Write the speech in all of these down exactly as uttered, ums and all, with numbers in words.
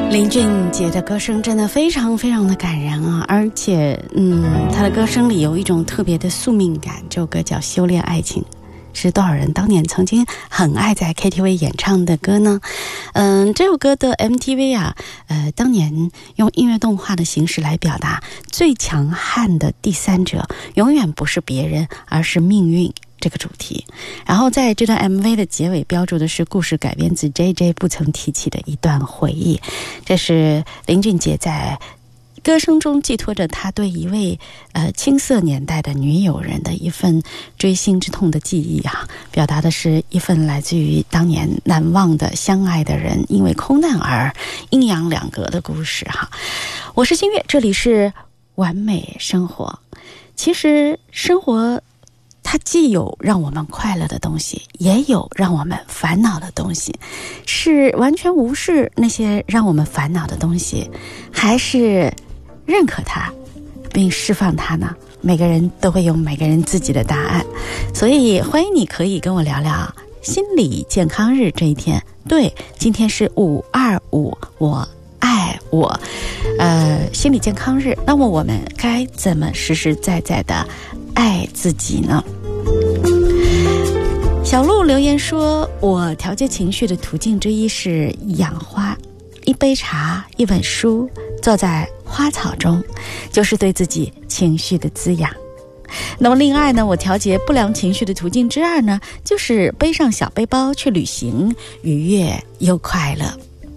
林俊杰的歌声真的非常非常的感人啊，而且嗯，他的歌声里有一种特别的宿命感。这首歌叫《修炼爱情》，是多少人当年曾经很爱在 K T V 演唱的歌呢？嗯，这首歌的 M T V 啊，呃，当年用音乐动画的形式来表达最强悍的第三者永远不是别人，而是命运这个主题。然后在这段 M V 的结尾标注的是故事改编自 J J 不曾提起的一段回忆，这是林俊杰在歌声中寄托着他对一位呃青涩年代的女友人的一份锥心之痛的记忆啊，表达的是一份来自于当年难忘的相爱的人因为空难而阴阳两隔的故事哈。我是新月，这里是完美生活。其实生活它既有让我们快乐的东西，也有让我们烦恼的东西。是完全无视那些让我们烦恼的东西，还是认可它并释放它呢？每个人都会有每个人自己的答案。所以欢迎你可以跟我聊聊心理健康日这一天。对，今天是五二五，我爱我呃，心理健康日。那么我们该怎么实实在在的爱自己呢？小鹿留言说，我调节情绪的途径之一是养花，一杯茶，一本书，坐在花草中，就是对自己情绪的滋养。那么另外呢，我调节不良情绪的途径之二呢，就是背上小背包去旅行，愉悦又快乐。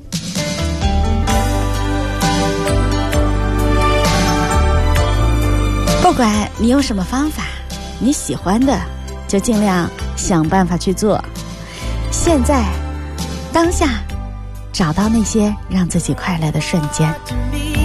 不管你用什么方法，你喜欢的就尽量想办法去做。现在当下找到那些让自己快乐的瞬间。